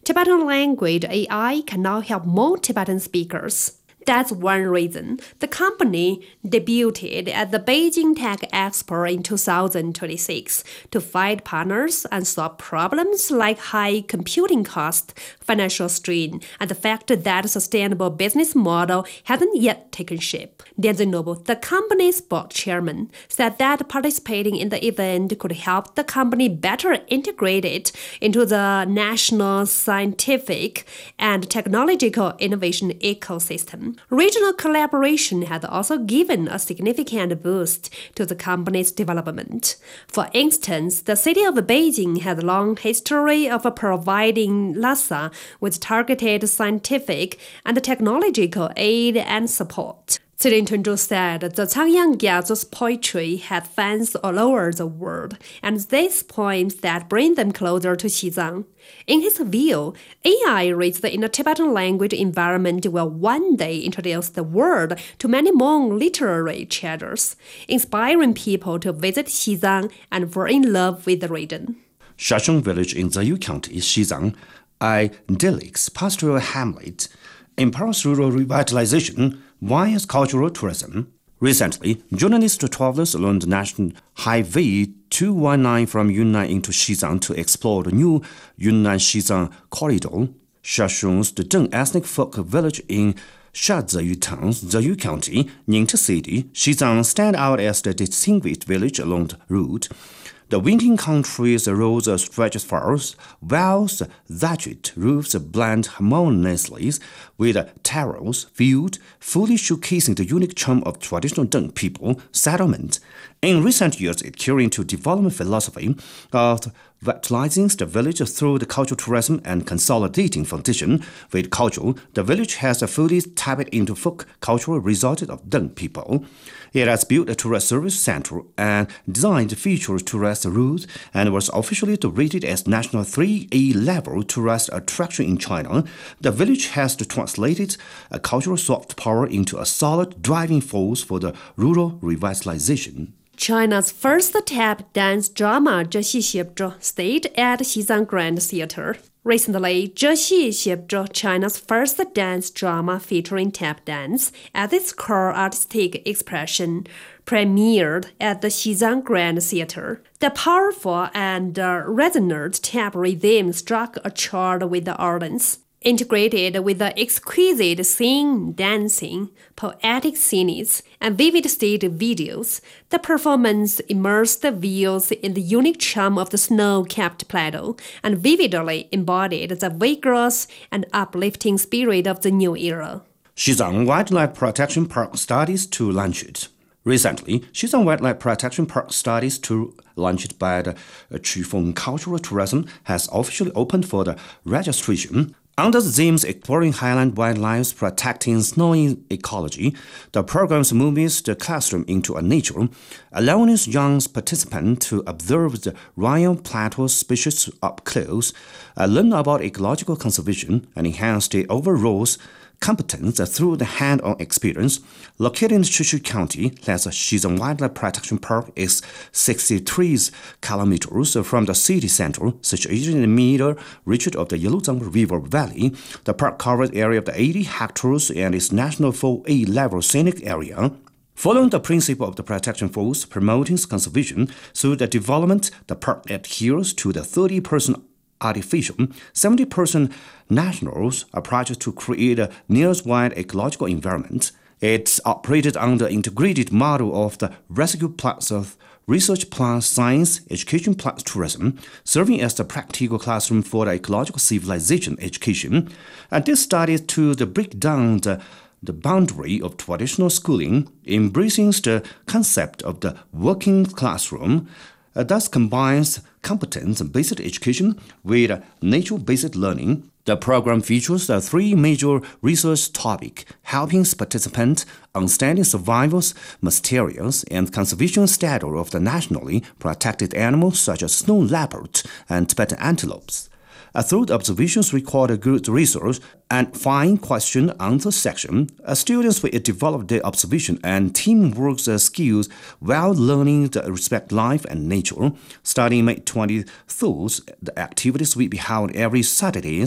Tibetan language AI can now help more Tibetan speakers. That's one reason the company debuted at the Beijing Tech Expo in 2026 to find partners and solve problems like high computing cost, financial strain, and the fact that a sustainable business model hasn't yet taken shape. Dian Zinobu, the company's board chairman, said that participating in the event could help the company better integrate it into the national scientific and technological innovation ecosystem. Regional collaboration has also given a significant boost to the company's development. For instance, the city of Beijing has a long history of providing Lhasa with targeted scientific and technological aid and support. Citrin Tundru said the Changyang Gyatso's poetry had fans all over the world, and these poems that bring them closer to Xizang. In his view, AI raised in a Tibetan language environment will one day introduce the world to many more literary treasures, inspiring people to visit Xizang and fall in love with the region. Shashong village in Zayu County, Xizang, a idyllic pastoral hamlet, empowers rural revitalization via cultural tourism. Recently, journalists travelers along the National Highway 219 from Yunnan into Xizang to explore the new Yunnan-Xizang corridor. Shashong's the Zheng ethnic folk village in Shazayu Town, Zayu County, Ningta City, Xizang stand out as the distinguished village along the route. The winter country's roads stretch far, while the thatched roofs blend harmoniously with terrace field, fully showcasing the unique charm of traditional Zheng people settlement. In recent years, adhering to development philosophy of revitalizing the village through the cultural tourism and consolidating foundation with culture, the village has fully tapped into folk cultural resources of Zheng people. It has built a tourist service center and designed features tourist routes and was officially rated as National 3A level tourist attraction in China. The village has translated a cultural soft power into a solid driving force for the rural revitalization. China's first tap dance drama Zhe Xi Xie Zhe stayed at Xizang Grand Theater. Recently, Zhe Xi Xie Zhe, China's first dance drama featuring tap dance as its core artistic expression, premiered at the Xizang Grand Theater. The powerful and resonant tap rhythm struck a chord with the audience. Integrated with the exquisite singing, dancing, poetic scenes, and vivid stage videos, the performance immersed the viewers in the unique charm of the snow-capped plateau and vividly embodied the vigorous and uplifting spirit of the new era. Xizang Wildlife Protection Park studies to launch it. Recently, Xizang Wildlife Protection Park studies to launched by the Qifeng Cultural Tourism has officially opened for the registration. Under the themes Exploring Highland Wildlife, Protecting Snowy Ecology, the program moves the classroom into a nature, allowing young participants to observe the royal plateau species up close, learn about ecological conservation, and enhance the overall competence through the hand-on experience. Located in Shishu County, Xizang Wildlife Protection Park is 63 kilometers from the city center, situated in the middle reach of the Yeluzang River Valley. The park covers an area of 80 hectares and is National 4A level scenic area. Following the principle of the protection force promoting conservation through the development, the park adheres to the 30% artificial, 70% nationals approach to create a nationwide ecological environment. It's operated under the integrated model of the rescue plus research plus science, education plus tourism, serving as the practical classroom for the ecological civilization education. And this study to break down the boundary of traditional schooling, embracing the concept of the working classroom, thus combines competence-based education with nature-based learning. The program features the three major research topics, helping participants understand survival materials and conservation status of the nationally protected animals such as snow leopards and Tibetan antelopes. Through the observations recorded good research and fine question-answer section, students will develop their observation and teamwork skills while learning to respect life and nature. Starting May 23rd, the activities will be held every Saturday